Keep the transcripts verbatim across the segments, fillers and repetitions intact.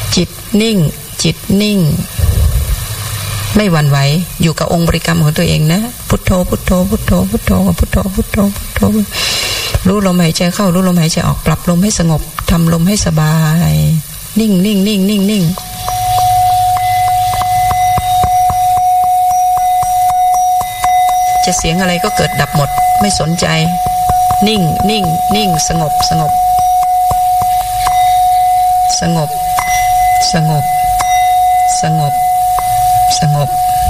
จิตนิ่งจิตนิ่งไม่หวั่นไหวอยู่กับองค์บริกรรมของตัวเองนะพุทโธพุทโธพุทโธพุทโธพุทโธพุทโธพุทโธรู้ลมหายใจเข้ารู้ลมหายใจออกปรับลมให้สงบทำลมให้สบายนิ่งนิ่งนิ่งนิ่งนิ่งจะเสียงอะไรก็เกิดดับหมดไม่สนใจนิ่งนิ่งนิ่งสงบสงบสงบสงบสงบสงบ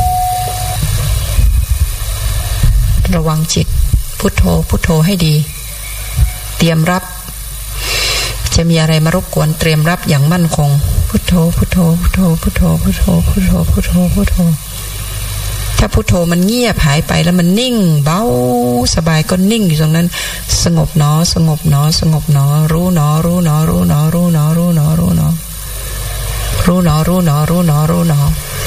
ระวังจิตพุทโธพุทโธให้ดีเตรียมรับจะมีอะไรมารบกวนเตรียมรับอย่างมั่นคงพุทโธพุทโธพุทโธพุทโธพุทโธพุทโธพุทโธพุทโธถ้าพุทโธมันเงียบหายไปแล้วมันนิ่งเบาสบายก็นิ่งอยู่ตรงนั้นสงบหนอสงบหนอสงบหนอรู้หนอรู้หนอรู้หนอรู้หนอรู้หนอรู้หนอรู้หนอรู้หนอรู้หนอรู้หนอ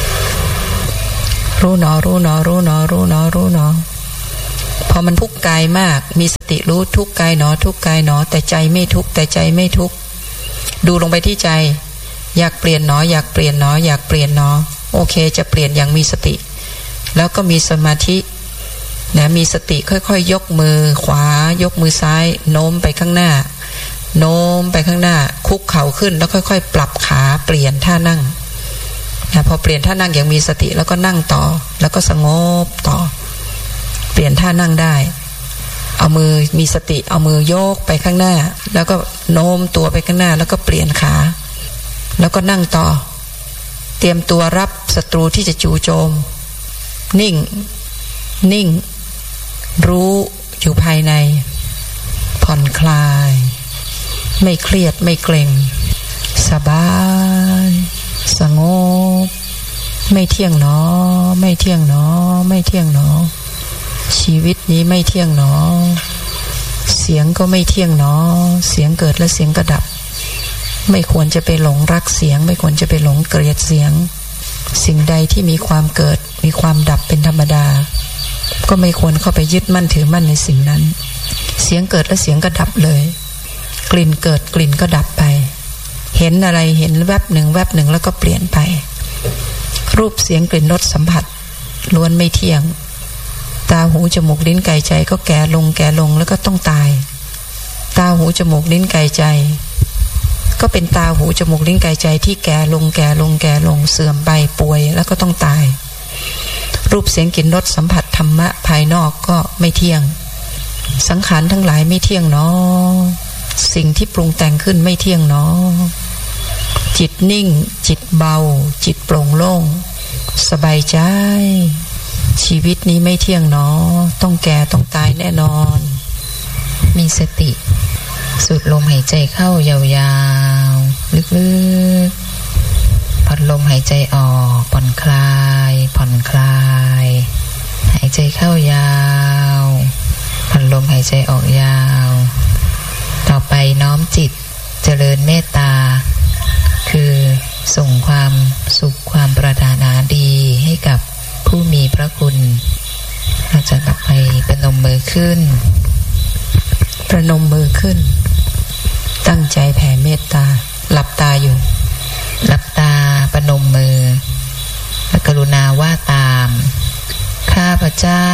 รู้หนอรู้หนอรู้หนอรู้หนอรู้หนอพอมันทุกข์กายมากมีสติรู้ทุกข์กายหนอทุกข์กายหนอแต่ใจไม่ทุกข์แต่ใจไม่ทุกข์ดูลงไปที่ใจอยากเปลี่ยนหนออยากเปลี่ยนหนออยากเปลี่ยนหนอโอเคจะเปลี่ยนอย่างมีสติแล้วก็มีสมาธินะมีสติค่อยๆ ย, ยกมือขวายกมือซ้ายโน้มไปข้างหน้าโน้มไปข้างหน้าคุกเข่าขึ้นแล้วค่อยๆปรับขาเปลี่ยนท่านั่งนะพอเปลี่ยนท่านั่งอย่างมีสติแล้วก็นั่งต่อแล้วก็สงบต่อเปลี่ยนท่านั่งได้เอามือมีสติเอามือโยกไปข้างหน้าแล้วก็โน้มตัวไปข้างหน้าแล้วก็เปลี่ยนขาแล้วก็นั่งต่อเตรียมตัวรับศัตรูที่จะจู่โจมนิ่งนิ่งรู้อยู่ภายในผ่อนคลายไม่เครียดไม่เกร็งสบายสงบไม่เที่ยงหนอไม่เที่ยงหนอไม่เที่ยงหนอชีวิตนี้ไม่เที่ยงหนอเสียงก็ไม่เที่ยงหนอเสียงเกิดและเสียงก็ดับไม่ควรจะไปหลงรักเสียงไม่ควรจะไปหลงเกลียดเสียงสิ่งใดที่มีความเกิดมีความดับเป็นธรรมดาก็ไม่ควรเข้าไปยึดมั่นถือมั่นในสิ่งนั้นเสียงเกิดและเสียงก็ดับเลยกลิ่นเกิดกลิ่นก็ดับไปเห็นอะไรเห็นแวบหนึ่งแวบหนึ่งแล้วก็เปลี่ยนไปรูปเสียงกลิ่นรสสัมผัสล้วนไม่เที่ยงตาหูจมูกลิ้นกายใจก็แก่ลงแก่ลงแล้วก็ต้องตายตาหูจมูกลิ้นกายใจก็เป็นตาหูจมูกลิ้นกายใจที่แก่ลงแก่ลงแก่ลงเสื่อมไปป่วยแล้วก็ต้องตายรูปเสียงกลิ่นรสสัมผัสธรรมะภายนอกก็ไม่เที่ยงสังขารทั้งหลายไม่เที่ยงเนาะสิ่งที่ปรุงแต่งขึ้นไม่เที่ยงเนาะจิตนิ่งจิตเบาจิตโปร่งโล่งสบายใจชีวิตนี้ไม่เที่ยงเนาะต้องแก่ต้องตายแน่นอนมีสติสูดลมหายใจเข้ายาวๆลึกๆผ่อนลมหายใจออกผ่อนคลายผ่อนคลายหายใจเข้ายาวผ่อนลมหายใจออกยาวต่อไปน้อมจิตเจริญเมตตาคือส่งความสุขความปรารถนาดีให้กับผู้มีพระคุณเราจะต่อไปประนมมือขึ้นประนมมือขึ้นตั้งใจแผ่เมตตาหลับตาอยู่หลับตาประนมมือและกรุณาว่าตามข้าพเจ้า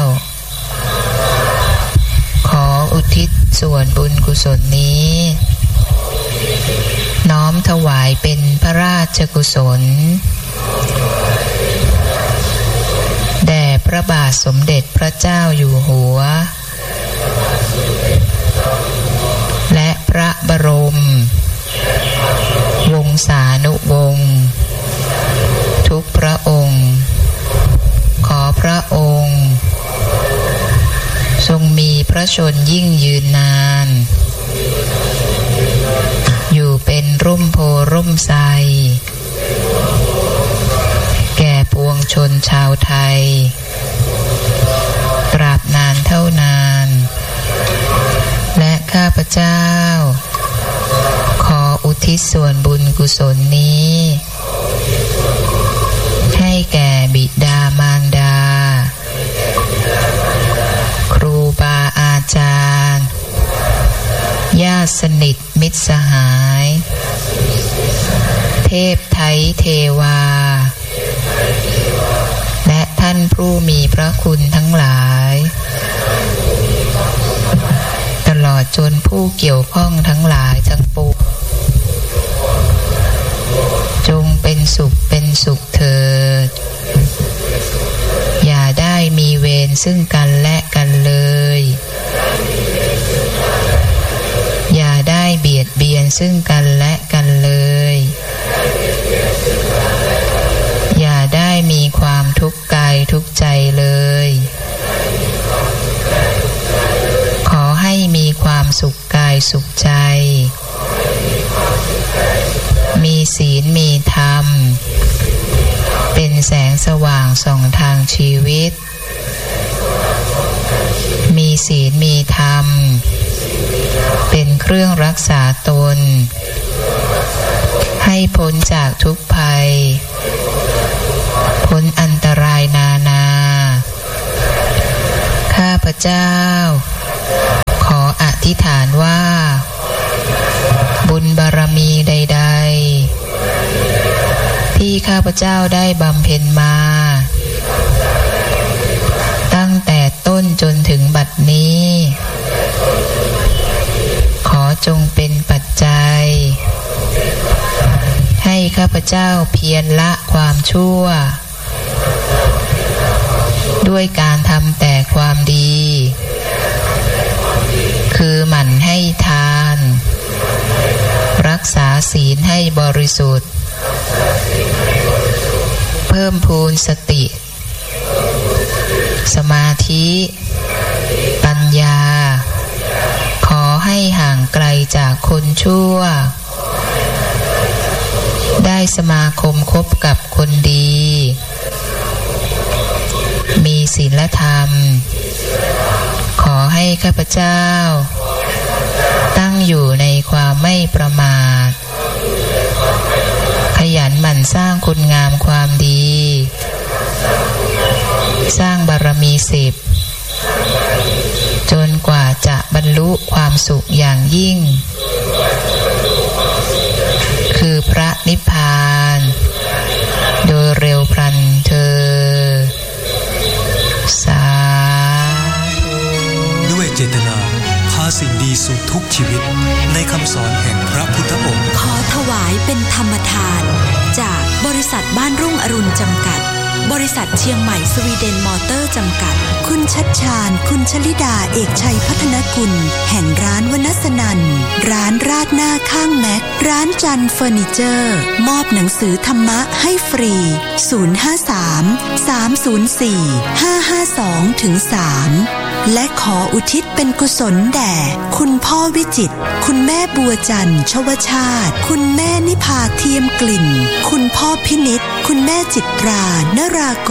ขออุทิศส่วนบุญกุศลนี้น้อมถวายเป็นพระราชกุศลแด่พระบาทสมเด็จพระเจ้าอยู่หัวและพระบรมวงศานุวงศ์ทุกพระองค์ขอพระองค์ทรงมีพระชนยิ่งยืนนานอยู่เป็นร่มโพร่มไทรแก่ปวงชนชาวไทยตราบนานเท่านานและข้าพเจ้าขออุทิศส่วนบุญกุศลนี้ให้แก่บิดามารดาครูบาอาจารย์ญาติสนิทมิตรสหายเทพไทยเทวาและท่านผู้มีพระคุณทั้งหลายตลอดจนผู้เกี่ยวข้องทั้งหลายทั้งปวงจงเป็นสุขเป็นสุขเถิดอย่าได้มีเวรซึ่งกันและกันเลยอย่าได้เบียดเบียนซึ่งกันและกันเลยอย่าได้มีความทุกข์กายทุกข์ใจเลยขอให้มีความสุขกายสุขใจมีศีลมีธรรมเป็นแสงสว่างส่องทางชีวิตมีศีลมีธรรมเป็นเครื่องรักษาตนให้พ้นจากทุกภัยพ้นอันตรายนานาข้าพเจ้าขออธิษฐานว่าบุญบารมีใดๆที่ข้าพเจ้าได้บำเพ็ญมาตั้งแต่ต้นจนถึงบัดนี้ขอจงเป็นปัจจัยให้ข้าพเจ้าเพียรละความชั่วด้วยการทำแต่ความดีคือหมั่นให้ทานรักษาศีลให้บริสุทธิ์เพิ่มพูนสติสมาธิปัญญาขอให้ห่างไกลจากคนชั่วได้สมาคมคบกับคนดีมีศีลธรรมขอให้ข้าพเจ้าตั้งอยู่ในความไม่ประมาทขยันหมั่นสร้างคุณงามความดีสร้างบารมีสิบจนกว่าจะบรรลุความสุขอย่างยิ่งคือพระนิพพานโดยเร็วพลันเธอสาธุด้วยเจตนาพาสิ่งดีสู่ทุกชีวิตในคำสอนแห่งพระพุทธองค์ขอถวายเป็นธรรมทานจากบริษัทบ้านรุ่งอรุณจำกัดบริษัทเชียงใหม่สวีเดนมอเตอร์จำกัดคุณชัดชาญคุณชลิดาเอกชัยพัฒนกุลแห่งร้านวนัสนันร้านราดหน้าข้างแม็กร้านจันเฟอร์นิเจอร์มอบหนังสือธรรมะให้ฟรีศูนย์ ห้า สาม สาม ศูนย์ สี่ ห้า ห้า สอง สาม และขออุทิศเป็นกุศลแด่คุณพ่อวิจิตรคุณแม่บัวจันทร์ชวชาติคุณแม่นิพาเทียมกลิ่นคุณพ่อพินิจคุณแม่จิตรานราก